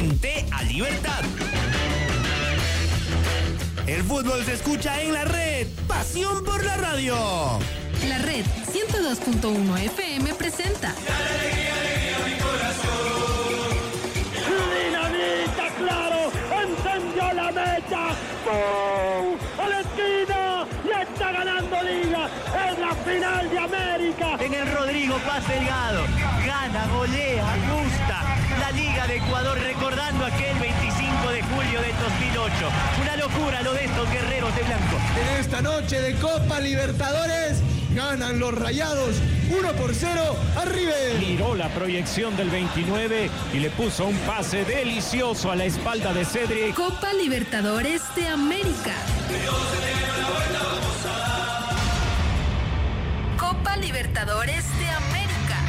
Vente a Libertad. El fútbol se escucha en la red. Pasión por la radio. La red 102.1 FM presenta. Alegría, mi corazón. Dinamita, claro. Encendió la meta. ¡Pum! A la esquina. Le está ganando Liga. Es la final de América. En el Rodrigo Paz Delgado. Gana, golea, gusta. La Liga de Ecuador recordando aquel 25 de julio del 2008. Una locura lo de estos guerreros de blanco. En esta noche de Copa Libertadores ganan los Rayados 1-0 a River. Miró la proyección del 29 y le puso un pase delicioso a la espalda de Cedric. Copa Libertadores de América. Copa Libertadores de América.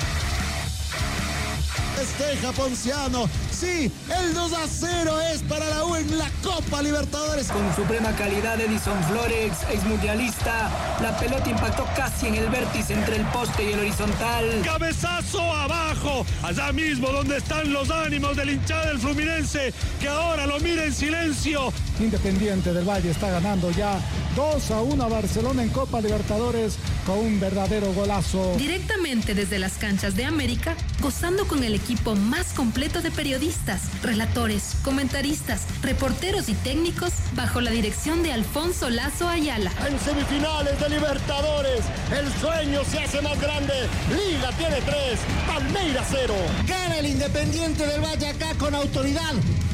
Festeja Ponciano. Sí, el 2-0 es para la U en la Copa Libertadores. Con suprema calidad, Edison Flores, exmundialista. La pelota impactó casi en el vértice entre el poste y el horizontal. Cabezazo abajo, allá mismo donde están los ánimos del hinchada del Fluminense, que ahora lo mira en silencio. Independiente del Valle está ganando ya 2-1 a Barcelona en Copa Libertadores con un verdadero golazo. Directamente desde las canchas de América, gozando con el equipo más completo de periodistas, relatores, comentaristas, reporteros y técnicos, bajo la dirección de Alfonso Lazo Ayala. En semifinales de Libertadores, el sueño se hace más grande. Liga tiene 3, Palmeiras 0. Gana el Independiente del Valle acá con autoridad.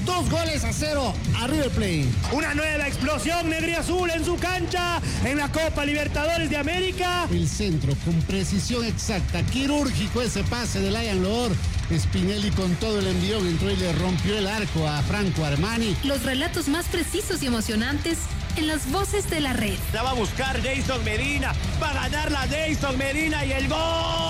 2-0 a River Plate. Una nueva explosión negriazul en su cancha en la Copa Libertadores de América. El centro con precisión exacta, quirúrgico ese pase de Lion Loor. Spinelli con todo el envión entró y le rompió el arco a Franco Armani. Los relatos más precisos y emocionantes en las voces de la red. La va a buscar Jason Medina. Va a ganar la Jason Medina y el gol.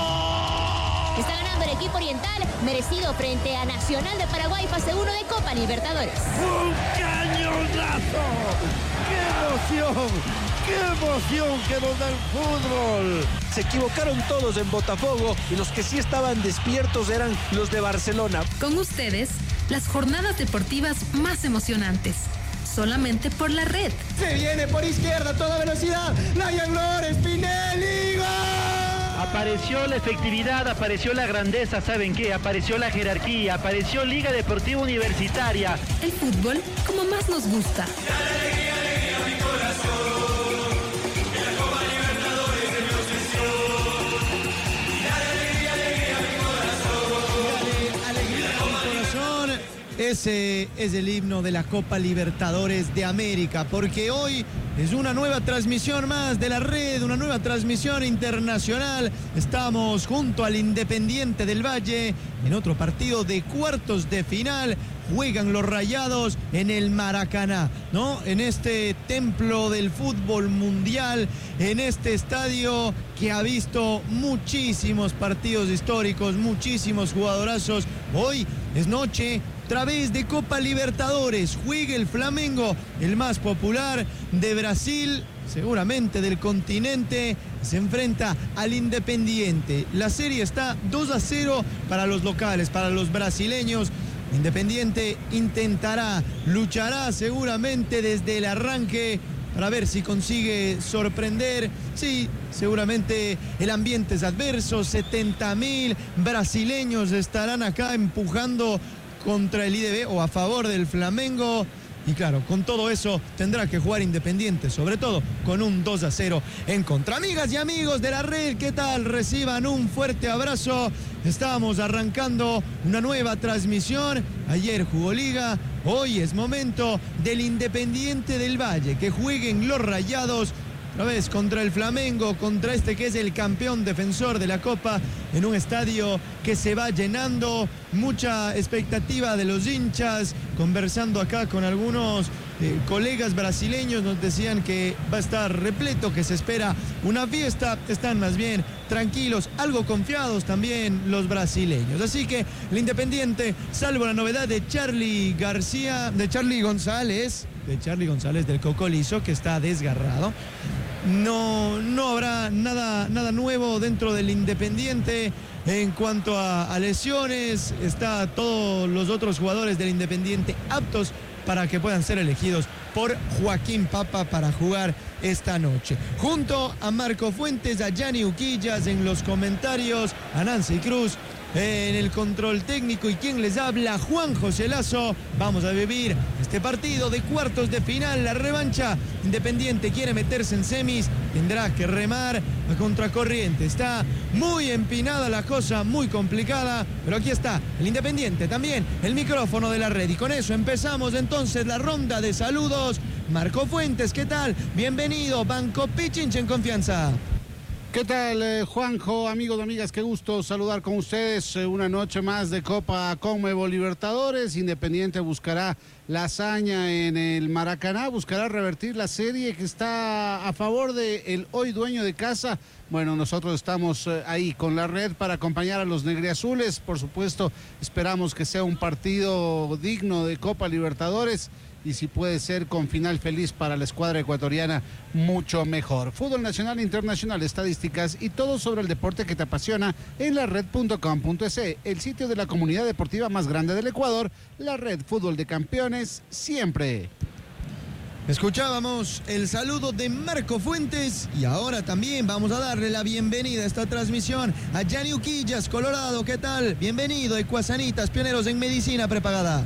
Está ganando el equipo oriental, merecido frente a Nacional de Paraguay, fase 1 de Copa Libertadores. ¡Un cañonazo! ¡Qué emoción! ¡Qué emoción que nos da el fútbol! Se equivocaron todos en Botafogo y los que sí estaban despiertos eran los de Barcelona. Con ustedes, las jornadas deportivas más emocionantes. Solamente por la red. Se viene por izquierda a toda velocidad. Lion Loor, Spinelli, ¡gol! Apareció la efectividad, apareció la grandeza, ¿saben qué? Apareció la jerarquía, apareció Liga Deportiva Universitaria. El fútbol como más nos gusta. Alegría, mi corazón. En la Copa Libertadores de mi obsesión. Alegría, mi corazón. Alegría mi corazón. Ese es el himno de la Copa Libertadores de América, porque hoy es una nueva transmisión más de la red, una nueva transmisión internacional. Estamos junto al Independiente del Valle en otro partido de cuartos de final. Juegan los Rayados en el Maracaná, ¿no? En este templo del fútbol mundial, en este estadio que ha visto muchísimos partidos históricos, muchísimos jugadorazos. Hoy es noche través de Copa Libertadores. Juega el Flamengo, el más popular de Brasil, seguramente del continente, se enfrenta al Independiente. La serie está 2-0 para los locales, para los brasileños. Independiente intentará, luchará seguramente desde el arranque para ver si consigue sorprender. Sí, seguramente el ambiente es adverso, 70.000 brasileños estarán acá empujando contra el IDB o a favor del Flamengo. Y claro, con todo eso tendrá que jugar Independiente, sobre todo con un 2-0 en contra. Amigas y amigos de la red, ¿qué tal? Reciban un fuerte abrazo. Estamos arrancando una nueva transmisión. Ayer jugó Liga, hoy es momento del Independiente del Valle, que jueguen los Rayados otra vez contra el Flamengo, contra este que es el campeón defensor de la Copa, en un estadio que se va llenando. Mucha expectativa de los hinchas. Conversando acá con algunos colegas brasileños, nos decían que va a estar repleto, que se espera una fiesta. Están más bien tranquilos, algo confiados también los brasileños. Así que el Independiente, salvo la novedad de Charly González del Cocolizo, que está desgarrado, no habrá nada nuevo dentro del Independiente. En cuanto a lesiones, está todos los otros jugadores del Independiente aptos para que puedan ser elegidos por Joaquín Papa para jugar esta noche. Junto a Marco Fuentes, a Gianni Uquillas en los comentarios, a Nancy Cruz en el control técnico y quien les habla, Juan José Lazo. Vamos a vivir este partido de cuartos de final, la revancha. Independiente quiere meterse en semis, tendrá que remar a contracorriente. Está muy empinada la cosa, muy complicada, pero aquí está el Independiente, también el micrófono de la red. Y con eso empezamos entonces la ronda de saludos. Marco Fuentes, ¿qué tal? Bienvenido, Banco Pichincha en confianza. ¿Qué tal, Juanjo, amigos y amigas? Qué gusto saludar con ustedes. Una noche más de Copa Conmebol Libertadores. Independiente buscará la hazaña en el Maracaná, buscará revertir la serie que está a favor del hoy dueño de casa. Bueno, nosotros estamos ahí con la red para acompañar a los negriazules. Por supuesto, esperamos que sea un partido digno de Copa Libertadores. Y si puede ser con final feliz para la escuadra ecuatoriana, mucho mejor. Fútbol nacional e internacional, estadísticas y todo sobre el deporte que te apasiona en la red.com.es, el sitio de la comunidad deportiva más grande del Ecuador, la red Fútbol de Campeones, siempre. Escuchábamos el saludo de Marco Fuentes y ahora también vamos a darle la bienvenida a esta transmisión a Gianni Uquillas, Colorado. ¿Qué tal? Bienvenido, Ecuasanitas, pioneros en medicina prepagada.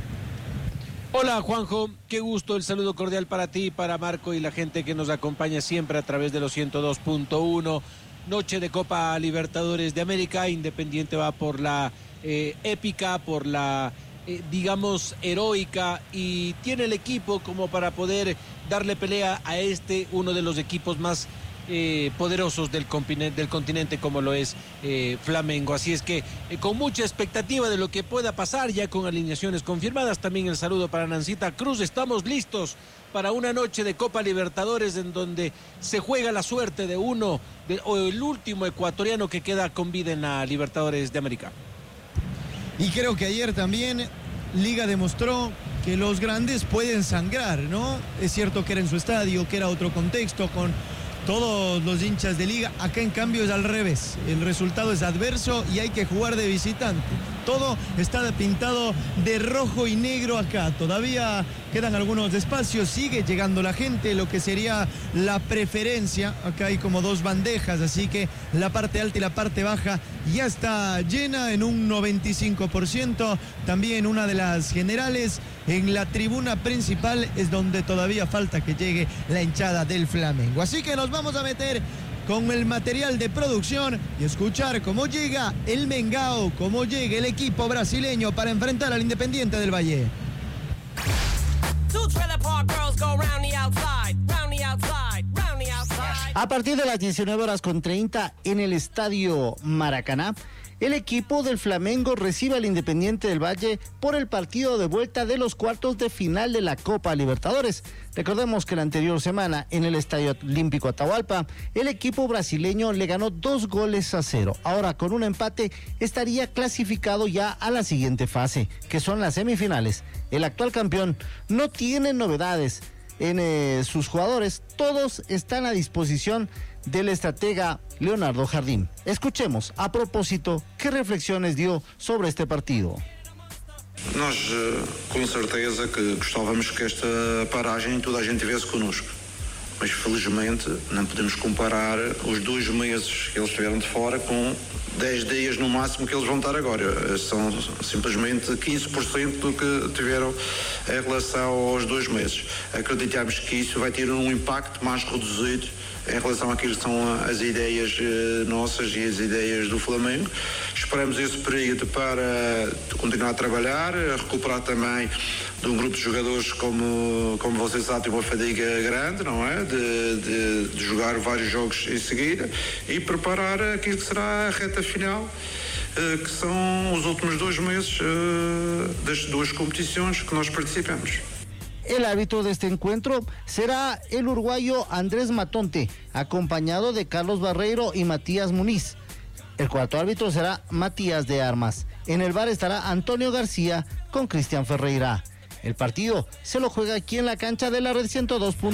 Hola Juanjo, qué gusto, el saludo cordial para ti, para Marco y la gente que nos acompaña siempre a través de los 102.1. Noche de Copa Libertadores de América. Independiente va por la épica, por la digamos heroica, y tiene el equipo como para poder darle pelea a uno de los equipos más poderosos del continente como lo es Flamengo. Así es que con mucha expectativa de lo que pueda pasar, ya con alineaciones confirmadas. También el saludo para Nancita Cruz. Estamos listos para una noche de Copa Libertadores en donde se juega la suerte de o el último ecuatoriano que queda con vida en la Libertadores de América. Y creo que ayer también Liga demostró que los grandes pueden sangrar, ¿no? Es cierto que era en su estadio, que era otro contexto, con todos los hinchas de Liga. Acá en cambio es al revés, el resultado es adverso y hay que jugar de visitante. Todo está pintado de rojo y negro acá. Todavía quedan algunos espacios, sigue llegando la gente, lo que sería la preferencia. Acá hay como dos bandejas, así que la parte alta y la parte baja ya está llena en un 95%. También una de las generales en la tribuna principal es donde todavía falta que llegue la hinchada del Flamengo. Así que nos vamos a meter con el material de producción y escuchar cómo llega el Mengao, cómo llega el equipo brasileño para enfrentar al Independiente del Valle. A partir de las 19:30 en el Estadio Maracaná, el equipo del Flamengo recibe al Independiente del Valle por el partido de vuelta de los cuartos de final de la Copa Libertadores. Recordemos que la anterior semana en el Estadio Olímpico Atahualpa, el equipo brasileño le ganó 2-0. Ahora con un empate estaría clasificado ya a la siguiente fase, que son las semifinales. El actual campeón no tiene novedades en sus jugadores, todos están a disposición del estratega Leonardo Jardim. Escuchemos a propósito qué reflexiones dio sobre este partido. Nós com certeza que gostávamos que esta paragem toda a gente tivesse connosco, mas felizmente não podemos comparar os 2 meses que eles estiveram de fora com 10 dias no máximo que eles vão estar agora. São simplesmente 15% do que tiveram em relação aos 2 meses. Acreditamos que isso vai ter um impacto mais reduzido em relação àquilo que são as ideias nossas e as ideias do Flamengo. Esperamos esse período para continuar a trabalhar, a recuperar também de um grupo de jogadores como vocês sabem, tem uma fadiga grande, não é? De jogar vários jogos em seguida e preparar aquilo que será a reta final, que são os últimos 2 meses das 2 competições que nós participamos. El árbitro de este encuentro será el uruguayo Andrés Matonte, acompañado de Carlos Barreiro y Matías Muniz. El cuarto árbitro será Matías de Armas. En el VAR estará Antonio García con Cristian Ferreira. El partido se lo juega aquí en la cancha de la Red 102.1.